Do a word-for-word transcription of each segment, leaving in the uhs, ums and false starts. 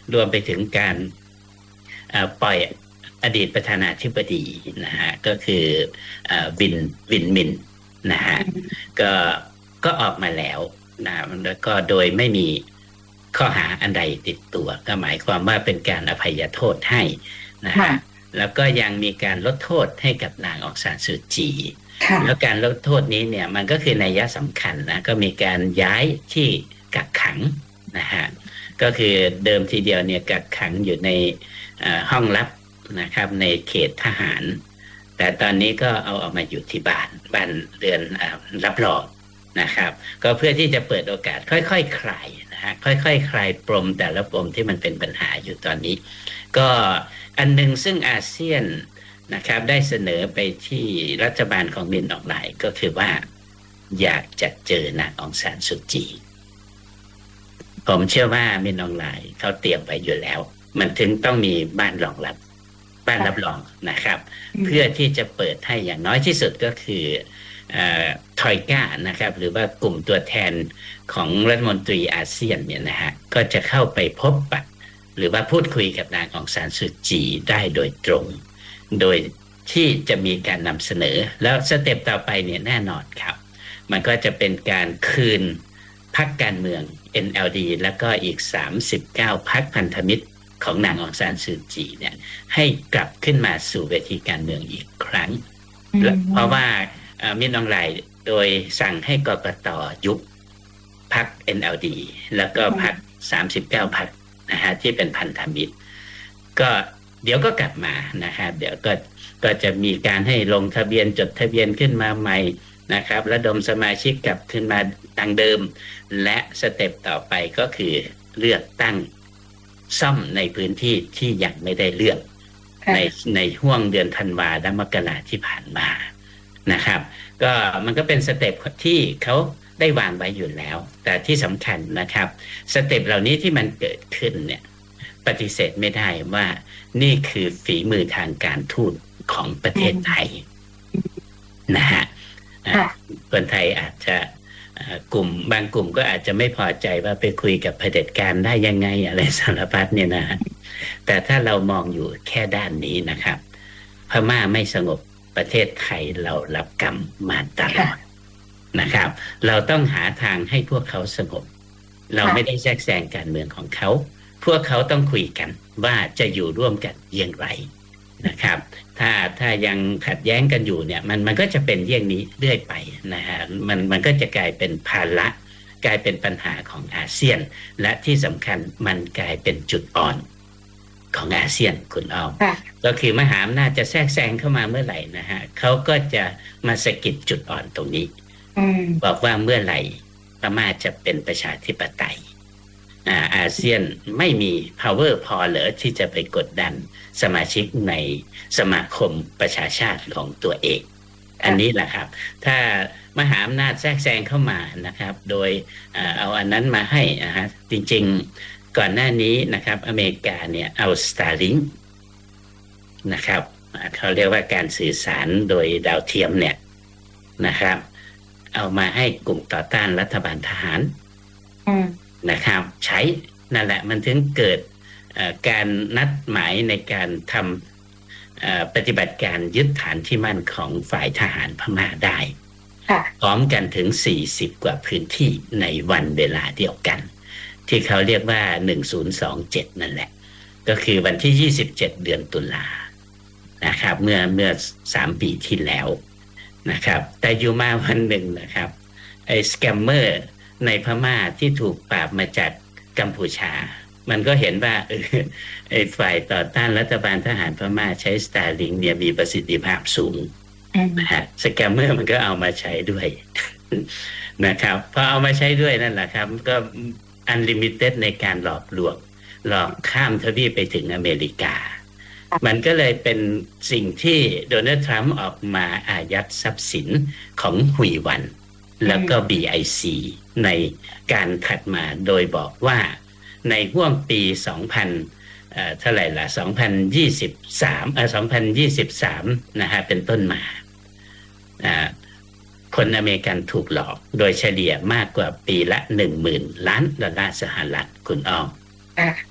รวมไปถึงการปล่อยอดีตประธานาธิบดีนะฮะก็คือวินวินมินนะฮะก็ก็ออกมาแล้วนะแล้วก็โดยไม่มีข้อหาอันใดติดตัวก็หมายความว่าเป็นการอภัยโทษให้นะฮะแล้วก็ยังมีการลดโทษให้กับนางองซานซูจีแล้วการลดโทษนี้เนี่ยมันก็คือนัยสำคัญนะก็มีการย้ายที่กักขังนะฮะก็คือเดิมทีเดียวเนี่ยกักขังอยู่ในห้องลับนะครับในเขตทหารแต่ตอนนี้ก็เอาออกมาอยู่ที่บ้านบ้านเรือนรับรองนะครับก็เพื่อที่จะเปิดโอกาสค่อยๆ ค, คลายนะฮะค่อยๆ ค, คลายปมแต่ละปมที่มันเป็นปัญหาอยู่ตอนนี้ก็อันนึงซึ่งอาเซียนนะครับได้เสนอไปที่รัฐบาลของมินอองไลน์ก็คือว่าอยากจะเจอนางองซานซูจีผมเชื่อว่ามินอองไลน์เขาเตรียมไปอยู่แล้วมันถึงต้องมีบ้านรองรับบ้านรับรองนะครับเพื่อที่จะเปิดให้อย่างน้อยที่สุดก็คือทอยก้านะครับหรือว่ากลุ่มตัวแทนของรัฐมนตรีอาเซียนเนี่ยนะฮะก็จะเข้าไปพบปะหรือว่าพูดคุยกับนางองซานซูจีได้โดยตรงโดยที่จะมีการนำเสนอแล้วสเต็ปต่อไปเนี่ยแน่นอนครับมันก็จะเป็นการคืนพรรคการเมือง เอ็น แอล ดี แล้วก็อีกสามสิบเก้าพรรคพันธมิตรของนางองซานซูจีเนี่ยให้กลับขึ้นมาสู่เวทีการเมืองอีกครั้งเพราะว่ามินอองไลน์โดยสั่งให้กกต.ยุบพรรค เอ็น แอล ดี แล้วก็พรรคสามสิบเก้าพรรคนะฮะที่เป็นพันธมิตรก็เดี๋ยวก็กลับมานะครับเดี๋ยวก็ก็จะมีการให้ลงทะเบียนจดทะเบียนขึ้นมาใหม่นะครับระดมสมาชิกกลับขึ้นมาดังเดิมและสเต็ปต่อไปก็คือเลือกตั้งซ่อมในพื้นที่ที่ยังไม่ได้เลือกในในห่วงเดือนธันวาคมมกราที่ผ่านมานะครับก็มันก็เป็นสเต็ปที่เขาได้วางไว้อยู่แล้วแต่ที่สำคัญนะครับสเต็ปเหล่านี้ที่มันเกิดขึ้นเนี่ยปฏิเสธไม่ได้ว่านี่คือฝีมือทางการทูตของประเทศไทยนะฮะคนไทยอาจจะกลุ่มบางกลุ่มก็อาจจะไม่พอใจว่าไปคุยกับเผด็จการได้ยังไงอะไรสารพัดเนี่ยนะแต่ถ้าเรามองอยู่แค่ด้านนี้นะครับพม่าไม่สงบประเทศไทยเรารับกรรมมาตลอดนะครับเราต้องหาทางให้พวกเขาสงบเราไม่ได้แทรกแซงการเมืองของเขาพวกเขาต้องคุยกันว่าจะอยู่ร่วมกันอย่างไรนะครับถ้าถ้ายังขัดแย้งกันอยู่เนี่ยมันมันก็จะเป็นเรื่องนี้เรื่อยไปนะฮะมันมันก็จะกลายเป็นภาระกลายเป็นปัญหาของอาเซียนและที่สำคัญมันกลายเป็นจุดอ่อนของอาเซียนคุณอ้อมก็คือมหาอำนาจจะแทรกแซงเข้ามาเมื่อไหร่นะฮะเขาก็จะมาสะกิดจุดอ่อนตรงนี้บอกว่าเมื่อไหร่พม่าจะเป็นประชาธิปไตยอาอาเซียนไม่มี power พอเหรอที่จะไปกดดันสมาชิกในสมาคมประชาชาติของตัวเองอันนี้แหละครับถ้ามหาอำนาจแทรกแซงเข้ามานะครับโดยเอาอันนั้นมาให้นะฮะจริงๆก่อนหน้านี้นะครับอเมริกาเนี่ยเอา Starlink นะครับเขาเรียกว่าการสื่อสารโดยดาวเทียมเนี่ยนะครับเอามาให้กลุ่มต่อต้านรัฐบาลทหารนะครับใช้นั่นแหละมันถึงเกิดการนัดหมายในการทำปฏิบัติการยึดฐานที่มั่นของฝ่ายทหารพม่าได้พร้อมกันถึงสี่สิบกว่าพื้นที่ในวันเวลาเดียวกันที่เขาเรียกว่าหนึ่งศูนย์สองเจ็ดนั่นแหละก็คือวันที่ยี่สิบเจ็ดเดือนตุลานะครับเมื่อเมื่อสามปีที่แล้วนะครับแต่อยู่มาวันหนึ่งนะครับไอ้สแกมเมอร์ในพม่าที่ถูกปราบมาจากกัมพูชามันก็เห็นว่าเออไอ้ฝ่ายต่อต้านรัฐบาลทหารพม่าใช้ Starlink เนี่ยมีประสิทธิภาพสูงนะฮะสแกมเมอร์มันก็เอามาใช้ด้วยนะครับพอเอามาใช้ด้วยนั่นแหละครับก็อันลิมิเต็ดในการหลอกลวงหลอกข้ามทวีปไปถึงอเมริกามันก็เลยเป็นสิ่งที่โดนัลด์ทรัมป์ออกมาอายัดทรัพย์สินของหุยวันแล้วก็ บี ไอ ซี ในการถัดมาโดยบอกว่าในห่วงปีสองพันเอ่อเท่าไหร่ล่ะสองพันยี่สิบสามเอ่อสองพันยี่สิบสามนะฮะเป็นต้นมาอ่าคนอเมริกันถูกหลอกโดยเฉลี่ยมากกว่าปีละ หนึ่งหมื่น ล้านดอลลาร์สหรัฐคุณอ้อม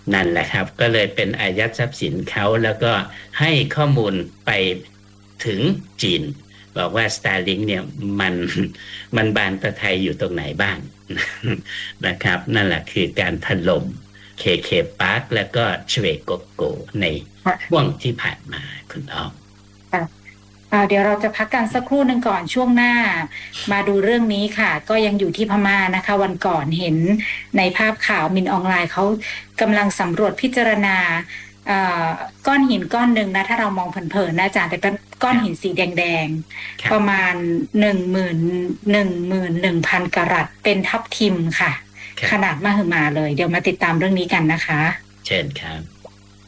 นั่นแหละครับก็เลยเป็นอายัดทรัพย์สินเขาแล้วก็ให้ข้อมูลไปถึงจีนบอกว่า Starlink เนี่ยมันมันบานตะไทยอยู่ตรงไหนบ้างนะครับนั่นแหละคือการถล่ม เค เค Park แล้วก็ชเวโกโกในช่วงที่ผ่านมาคุณอ้อมเดี๋ยวเราจะพักกันสักครู่หนึ่งก่อนช่วงหน้ามาดูเรื่องนี้ค่ะก็ยังอยู่ที่พม่านะคะวันก่อนเห็นในภาพข่าวมินออนไลน์เขากำลังสำรวจพิจารณาก้อนหินก้อนหนึ่งนะถ้าเรามองเผินๆนะอาจารย์แต่เป็นก้อนหินสีแดงๆประมาณหนึ่งหมื่นหนึ่งหมื่นหนึ่งพันกะรัตเป็นทับทิมค่ะขนาดมหึมาเลยเดี๋ยวมาติดตามเรื่องนี้กันนะคะเชิญครับ